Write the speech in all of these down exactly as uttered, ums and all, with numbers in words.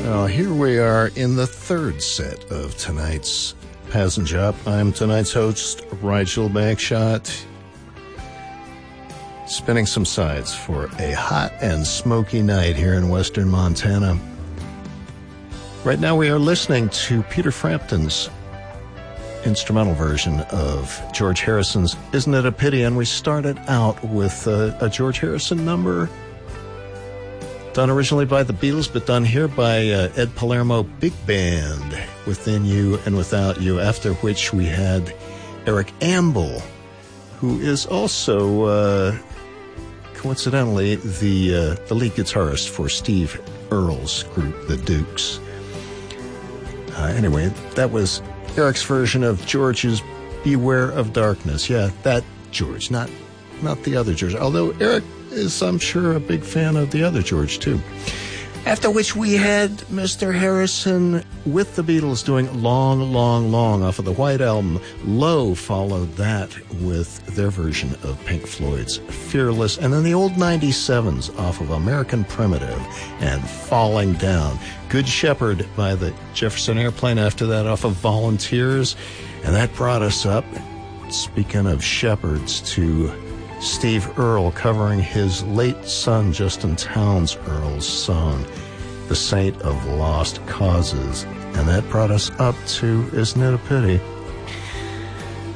Well, here we are in the third set of tonight's Passenger Up. I'm tonight's host, Rigel Bagshot, spinning some sides for a hot and smoky night here in western Montana. Right now we are listening to Peter Frampton's instrumental version of George Harrison's Isn't It a Pity? And we started out with a, a George Harrison number done originally by the Beatles, but done here by uh, Ed Palermo Big Band, Within You and Without You, after which we had Eric Ambel, who is also, uh, coincidentally, the, uh, the lead guitarist for Steve Earle's group, the Dukes. Uh, anyway, that was Eric's version of George's Beware of Darkness. Yeah, that George, not, not the other George, although Eric is, I'm sure, a big fan of the other George, too. After which we had Mister Harrison with the Beatles doing Long, Long, Long off of the White Album. Low followed that with their version of Pink Floyd's Fearless. And then the old ninety-sevens off of American Primitive and Falling Down. Good Shepherd by the Jefferson Airplane after that off of Volunteers. And that brought us up, speaking of shepherds, to Steve Earle covering his late son Justin Townes Earle's song, The Saint of Lost Causes. And that brought us up to Isn't It a Pity?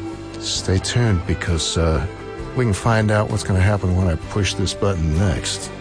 Stay tuned, because uh, we can find out what's going to happen when I push this button next.